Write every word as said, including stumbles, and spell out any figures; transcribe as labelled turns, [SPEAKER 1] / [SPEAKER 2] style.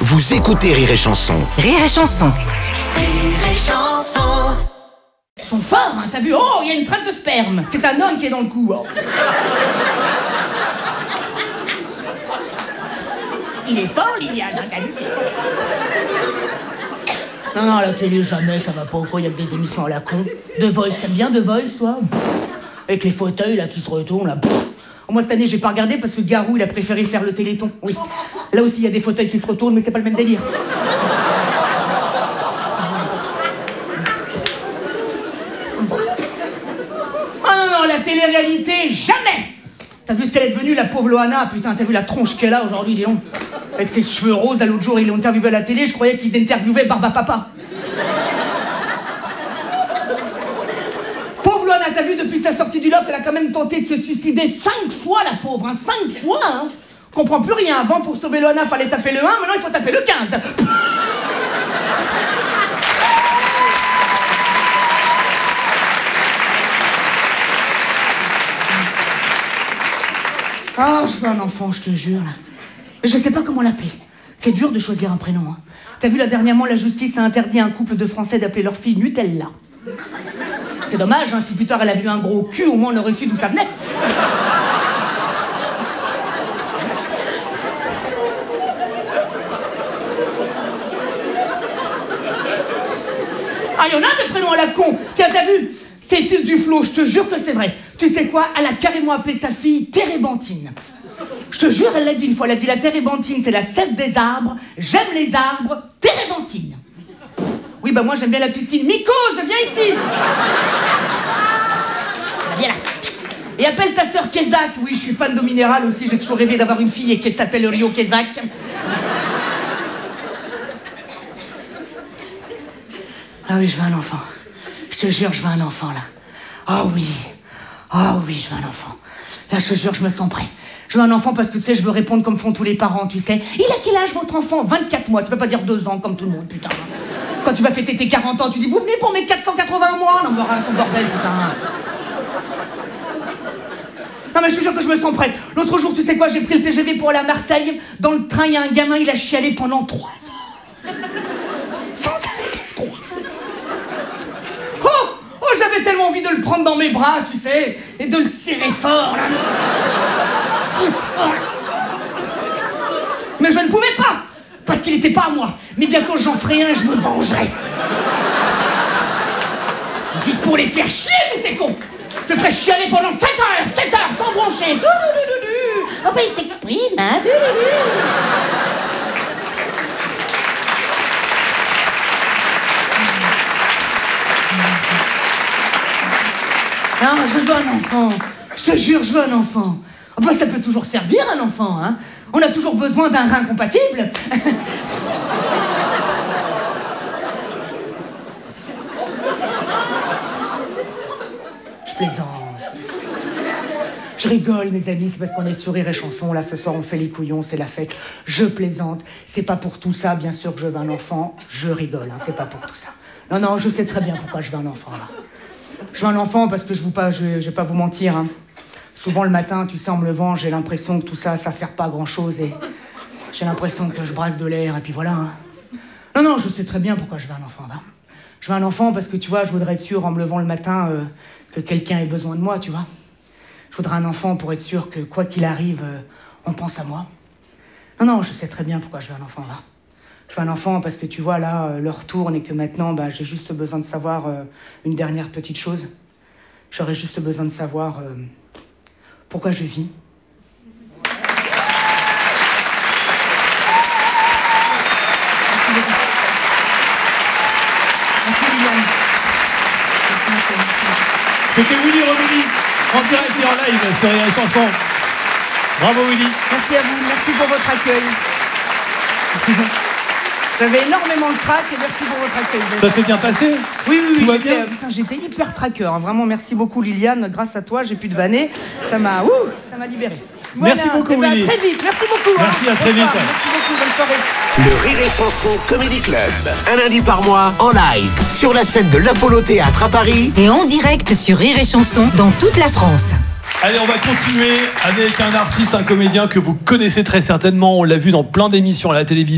[SPEAKER 1] Vous écoutez Rire et Chanson.
[SPEAKER 2] Rire et Chanson.
[SPEAKER 3] Rire et Chanson.
[SPEAKER 4] Ils sont forts, hein, t'as vu? Oh, il y a une trace de sperme. C'est un homme qui est dans le coup. Oh. Il est fort, Liliane, hein, t'as vu? Non, non, à la télé, jamais, ça va pas. Pourquoi il y a que des émissions à la con? The Voice, t'aimes bien The Voice, toi? Pff, avec les fauteuils, là, qui se retournent, là. Pff. Moi, cette année, j'ai pas regardé parce que Garou, il a préféré faire le Téléthon. Oui. Là aussi, il y a des fauteuils qui se retournent, mais c'est pas le même délire. Ah non, non, la télé-réalité, jamais! T'as vu ce qu'elle est devenue, la pauvre Loana? Putain, t'as vu la tronche qu'elle a aujourd'hui, dis donc? Avec ses cheveux roses, à l'autre jour, ils l'ont interviewé à la télé, je croyais qu'ils interviewaient Barba Papa. Pauvre Loana, t'as vu, depuis sa sortie du loft, elle a quand même tenté de se suicider cinq fois, la pauvre, hein, cinq fois, hein. Comprends plus rien. Avant, pour sauver Loana, fallait taper le un, maintenant il faut taper le quinze. Ah, je veux un enfant, je te jure, là. Mais je sais pas comment l'appeler. C'est dur de choisir un prénom, hein. T'as vu, là, dernièrement, la justice a interdit à un couple de Français d'appeler leur fille Nutella. C'est dommage, hein, si plus tard elle avait eu un gros cul, au moins on aurait su d'où ça venait. Ah, il y en a des prénoms à la con. Tiens, t'as vu? Cécile Duflo, je te jure que c'est vrai. Tu sais quoi? Elle a carrément appelé sa fille Térébenthine. Je te jure, elle l'a dit une fois. Elle a dit la térébenthine, c'est la sève des arbres. J'aime les arbres. Térébenthine. Oui, bah moi j'aime bien la piscine. Mycose, viens ici. Viens là. Et appelle ta sœur Kézak. Oui, je suis fan d'eau minérale aussi. J'ai toujours rêvé d'avoir une fille et qu'elle s'appelle Rio Kézak. Ah oui, je veux un enfant. Je te jure, je veux un enfant, là. Ah oui. Ah oui, je veux un enfant. Là, je te jure, je me sens prêt. Je veux un enfant parce que, tu sais, je veux répondre comme font tous les parents, tu sais. Il a quel âge, votre enfant? vingt-quatre mois. Tu peux pas dire deux ans, comme tout le monde, putain. Quand tu vas fêter tes quarante ans, tu dis, vous venez pour mes quatre cent quatre-vingts mois? Non, mais arrête ton bordel, putain. Non, mais je te jure que je me sens prête. L'autre jour, tu sais quoi, j'ai pris le T G V pour aller à Marseille. Dans le train, il y a un gamin, il a chialé pendant trois ans. Sans arrêt, trois. Oh, oh, j'avais tellement envie de le prendre dans mes bras, tu sais, et de le serrer fort, là. Mais je ne pouvais pas, parce qu'il n'était pas à moi. Mais bientôt j'en ferai un, je me vengerai. Juste pour les faire chier, mais c'est con. Je te ferai chialer pendant sept heures, sept heures, sans broncher. Oh bah il s'exprime, hein. Non, je veux un enfant. Je te jure, je veux un enfant. Oh bah ça peut toujours servir, un enfant, hein. On a toujours besoin d'un rein compatible. Je plaisante. Je rigole, mes amis, c'est parce qu'on est sur Rire et Chanson. Là, ce soir, on fait les couillons, c'est la fête. Je plaisante. C'est pas pour tout ça, bien sûr, que je veux un enfant. Je rigole, hein, c'est pas pour tout ça. Non, non, je sais très bien pourquoi je veux un enfant, là. Je veux un enfant parce que je vous pas, je, je vais pas vous mentir, hein. Souvent le matin, tu sais, en me levant, j'ai l'impression que tout ça, ça sert pas à grand chose et j'ai l'impression que je brasse de l'air et puis voilà, hein. Non, non, je sais très bien pourquoi je veux un enfant, hein. Je veux un enfant parce que, tu vois, je voudrais être sûr, en me levant le matin, euh, que quelqu'un ait besoin de moi, tu vois. Je voudrais un enfant pour être sûr que, quoi qu'il arrive, euh, on pense à moi. Non, non, je sais très bien pourquoi je veux un enfant, là. Je veux un enfant parce que, tu vois, là, euh, l'heure tourne et que maintenant, bah, j'ai juste besoin de savoir euh, une dernière petite chose. J'aurais juste besoin de savoir euh, pourquoi je vis.
[SPEAKER 5] C'était Willy Romilly, en direct et en live sur Rire et Chanson. Bravo Willy.
[SPEAKER 4] Merci à vous, merci pour votre accueil. J'avais énormément de trac et merci pour votre accueil.
[SPEAKER 5] Ça s'est bien passé?
[SPEAKER 4] Oui, oui, oui.
[SPEAKER 5] Tout va
[SPEAKER 4] j'étais,
[SPEAKER 5] bien
[SPEAKER 4] euh, putain, j'étais hyper tracker, hein. Vraiment, merci beaucoup Liliane. Grâce à toi, j'ai plus de vanner. Ça m'a, ouh, ça m'a libéré. Voilà.
[SPEAKER 5] Merci beaucoup,
[SPEAKER 4] Eh ben,
[SPEAKER 5] Willy.
[SPEAKER 4] à très vite, merci beaucoup.
[SPEAKER 5] Merci,
[SPEAKER 4] hein.
[SPEAKER 5] à très
[SPEAKER 4] Bonsoir.
[SPEAKER 5] vite.
[SPEAKER 4] Merci beaucoup, bonne soirée.
[SPEAKER 1] Le Rire et Chanson Comedy Club. Un lundi par mois, en live, sur la scène de l'Apollo Théâtre à Paris.
[SPEAKER 2] Et en direct sur Rire et Chanson dans toute la France.
[SPEAKER 5] Allez, on va continuer avec un artiste, un comédien que vous connaissez très certainement. On l'a vu dans plein d'émissions à la télévision.